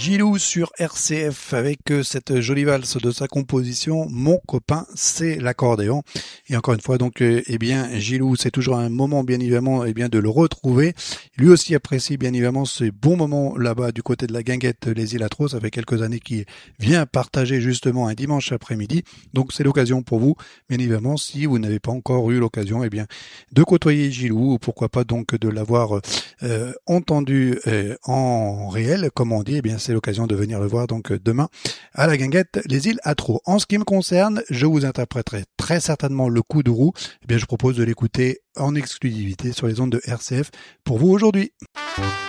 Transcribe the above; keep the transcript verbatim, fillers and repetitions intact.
Gilou sur R C F avec cette jolie valse de sa composition Mon copain c'est l'accordéon. Et encore une fois donc eh bien Gilou, c'est toujours un moment bien évidemment eh bien de le retrouver. Lui aussi apprécie bien évidemment ces bons moments là-bas du côté de la Guinguette, les îles Atros. Ça fait quelques années qu'il vient partager justement un dimanche après-midi. Donc c'est l'occasion pour vous bien évidemment, si vous n'avez pas encore eu l'occasion eh bien de côtoyer Gilou, ou pourquoi pas donc de l'avoir euh, entendu euh, en réel comme on dit, eh bien c'est l'occasion de venir le voir donc demain à la Guinguette, les îles Atros. En ce qui me concerne, je vous interpréterai très certainement le coup de roue. Eh bien je propose de l'écouter en exclusivité sur les ondes de R C F pour vous aujourd'hui.